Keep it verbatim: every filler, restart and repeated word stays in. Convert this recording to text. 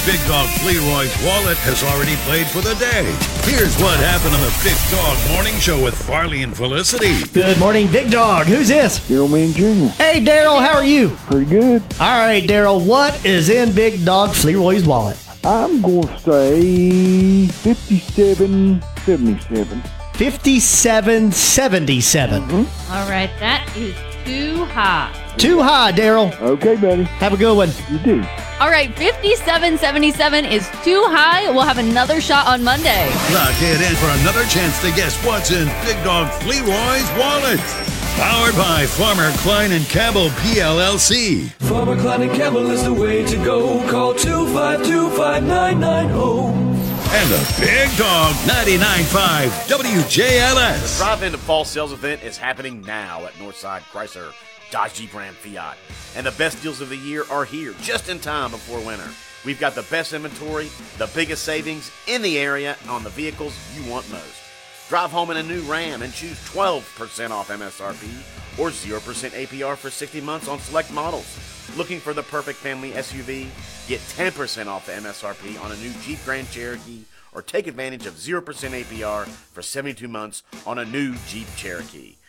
Big Dog Leroy's wallet has already played for the day. Here's what happened on the Big Dog Morning Show with Farley and Felicity. Good morning, Big Dog. Who's this? Daryl Man Junior Hey, Daryl, how are you? Pretty good. All right, Daryl, what is in Big Dog Leroy's wallet? I'm going to say fifty-seven seventy-seven. fifty-seven seventy-seven. Mm-hmm. All right, that is too high. Too high, Daryl. Okay, buddy. Have a good one. You do. All right, fifty-seven seventy-seven is too high. We'll have another shot on Monday. Lock it in for another chance to guess what's in Big Dog Leroy's wallet. Powered by Farmer Klein and Cabell P L L C. Farmer Klein and Cabell is the way to go. Call two five two, five nine nine zero. And the Big Dog ninety-nine point five W J L S. The drive-in to fall sales event is happening now at Northside Chrysler Dodge Jeep Ram Fiat. And the best deals of the year are here just in time before winter. We've got the best inventory, the biggest savings in the area on the vehicles you want most. Drive home in a new Ram and choose twelve percent off M S R P or zero percent A P R for sixty months on select models. Looking for the perfect family S U V? Get ten percent off the M S R P on a new Jeep Grand Cherokee or take advantage of zero percent A P R for seventy-two months on a new Jeep Cherokee.